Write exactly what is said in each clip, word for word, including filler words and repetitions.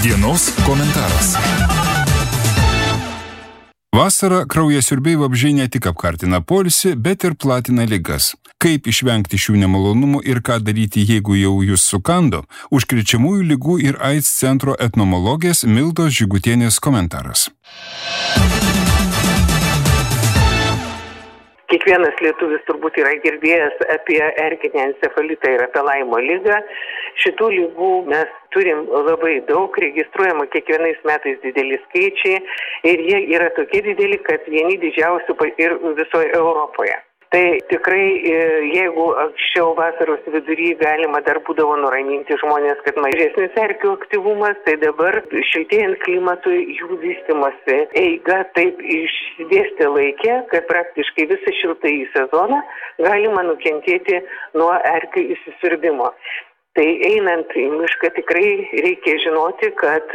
Dienos komentaras. Vasarą kraujasiurbiai vabzdžiai ne tik apkartina poilsį, bet ir platina ligas. Kaip išvengti šių nemalonumų ir ką daryti, jeigu jau jūs sukando? Užkrečiamųjų ligų ir AIDS centro etnomologės Mildos Žygutienės komentaras. Kiekvienas lietuvis turbūt yra girdėjęs apie erkinį encefalitą ir apie Laimo ligą. Šitų lygų mes turim labai daug, registruojama kiekvienais metais dideli skaičiai ir jie yra tokie dideli, kad vieni didžiausių ir visoje Europoje. Tai tikrai, jeigu anksčiau vasaros vidury galima dar būdavo nuraminti žmonės, kad mažesnis erkių aktyvumas, tai dabar šiltėjant klimatui jų vystimosi eiga taip išsidėstė laikė, kad praktiškai visą šiltąjį sezoną galima nukentėti nuo erkių įsisiurbimo. Tai einant į mišką tikrai reikia žinoti, kad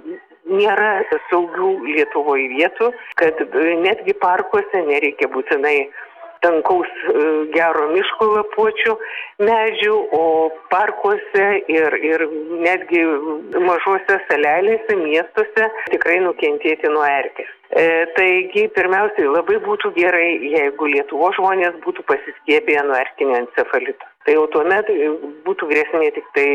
nėra saugių Lietuvoje vietų, kad netgi parkuose nereikia būtinai tankaus gero miško lapuočių medžių, o parkuose ir, ir netgi mažose salelėse, miestuose tikrai nukentėti nuo erkės. E, taigi, pirmiausiai, labai būtų gerai, jeigu Lietuvos žmonės būtų pasiskiepėję nuo erkinio encefalito. Tai jau tuomet būtų grėsmė tik tai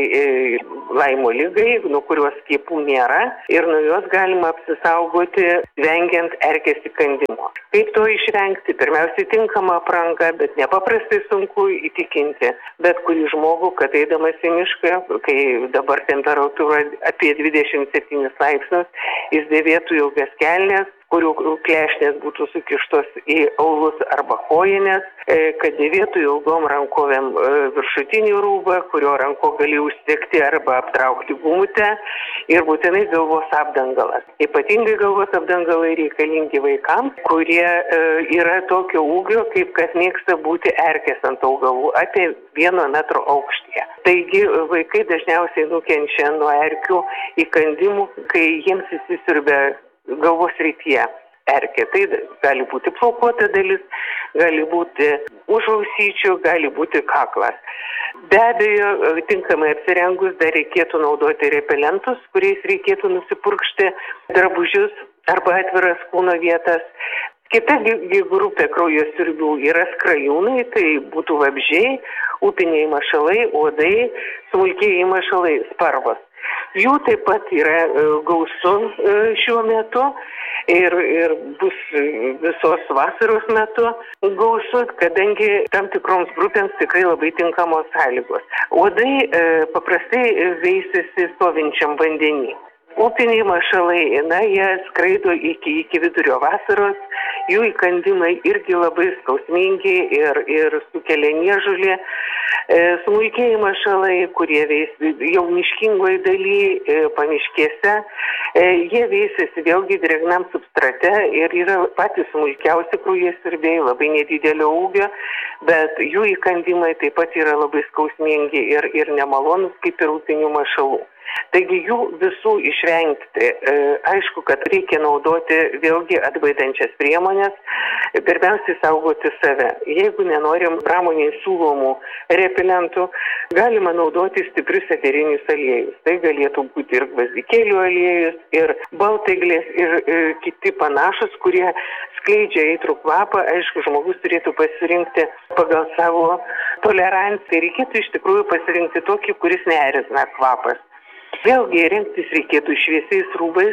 Laimo ligai, nuo kurios skiepų nėra ir nuo jos galima apsisaugoti, vengiant erkės įkandimo. Kaip to išvengti? Pirmiausiai tinkama apranga, bet nepaprastai sunku įtikinti bet kurį žmogų, kad eidamas į mišką, kai dabar temperatūra apie dvidešimt septynis laipsnius, jis dėvėtų ilgas kelnes, kurių klešnės būtų sukištos į aulus arba kojines, kad dėvėtų ilgom rankovėm viršutinį rūbą, kurio ranko gali užsegti arba aptraukti gumutę ir būtinai galvos apdangalas. Ypatingai galvos apdangalai reikalingi vaikams, kurie yra tokio ūgio, kaip kad mėgsta būti erkės ant augalų, apie vieno metro aukštyje. Taigi vaikai dažniausiai nukenčia nuo erkių įkandimų, kai jiems įsisiurbia galvos srityje erkė. Tai gali būti plaukuota dalis, gali būti už ausyčių, gali būti kaklas. Be abejo, tinkamai apsirengus dar reikėtų naudoti repelentus, kuriais reikėtų nusipurkšti drabužius arba atviras kūno vietas. Kita grupė kraujasiurbių yra skrajūnai, tai būtų vabzdžiai, upiniai mašalai, uodai, smulkieji mašalai, sparvos. Jų taip pat yra gausu šiuo metu ir, ir bus visos vasaros metu gausu, kadangi tam tikroms grupėms tikrai labai tinkamos sąlygos. Uodai e, paprastai veisiasi stovinčiam vandenį. Upiniai mašalai, na, jie skraido iki, iki vidurio vasaros, jų įkandimai irgi labai skausmingi ir, ir sukelia niežulį. E, smulkieji mašalai, kurie veisi jau miškingoje daly, e, pamiškėse, e, jie veisiasi vėlgi drėgnam substrate ir yra patys smulkiausi kraujasiurbiai, labai nedidelio ūgio, bet jų įkandimai taip pat yra labai skausmingi ir, ir nemalonus kaip ir upinių mašalų. Taigi jų visų išvengti. E, aišku, kad reikia naudoti vėlgi atbaidančias priemonės, pirmiausiai saugoti save. Jeigu nenorim pramoniai siūlomų repelentų, galima naudoti stiprius eterinius aliejus. Tai galėtų būti ir gvazdikėlių aliejus, ir baltaiglės, ir e, kiti panašus, kurie skleidžia aitrų kvapą. Aišku, žmogus turėtų pasirinkti pagal savo toleranciją. Reikėtų iš tikrųjų pasirinkti tokį, kuris neerzina kvapas. Vėlgi rengtis reikėtų šviesiais rūbais,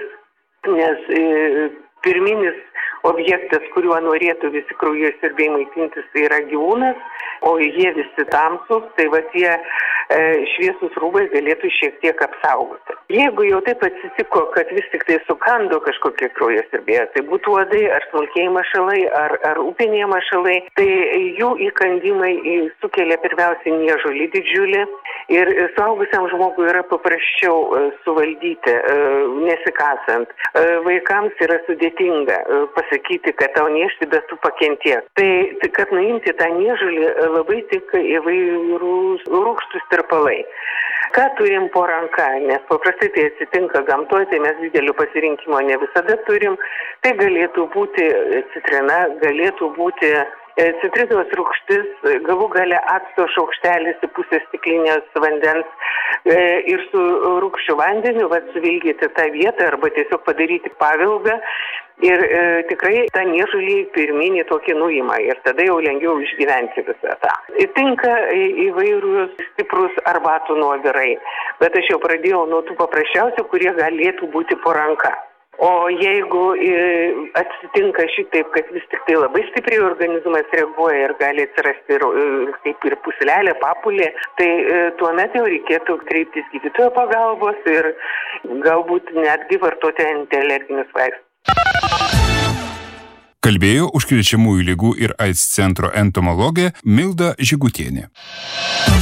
nes e, pirminis objektas, kuriuo norėtų visi kraujasiurbiai maitintis, tai yra gyvūnas, o jie visi tamsūs, tai va tie e, šviesus rūbai galėtų šiek tiek apsaugoti. Jeigu jau taip atsitiko, kad vis tik tai sukando kažkokie kraujasiurbiai, tai būtų uodai ar smulkieji mašalai, ar, ar upiniai mašalai, tai jų įkandimai sukelia pirmiausia niežulį didžiulį ir suaugusiam žmogui yra paprasčiau e, suvaldyti, e, nesikasant. E, vaikams yra sudėtinga e, pasakyti, kad tau niežti, bet tu pakentiek. Tai, tai kad nuimti tą niežulį labai tik įvairūs rūgštūs tirpalai. Ką turim po ranka, nes paprastai tai atsitinka gamtoje, tai mes didelio pasirinkimo ne visada turim. Tai galėtų būti citrina, galėtų būti citrinos rūgštis, galų gale acto šaukštelis į pusę stiklinės vandens ir su rūgščiu vandeniu vat, suvilgyti tą vietą arba tiesiog padaryti pavilgą ir e, tikrai tą niežulį pirminį tokį nuima ir tada jau lengviau išgyventi visą tą. Tinka įvairūs stiprus arbatų nuovirai, bet aš jau pradėjau nuo tų paprasčiausių, kurie galėtų būti po ranka. O jeigu atsitinka šitaip, kad vis tik tai labai stipriai organizmas reaguoja ir gali atsirasti ir, kaip ir puslelė, papulė, tai tuomet jau reikėtų kreiptis gydytojo pagalbos ir galbūt netgi vartoti antialerginius vaistus. Kalbėjo užkrečiamųjų ligų ir AIDS centro entomologė Milda Žygutienė.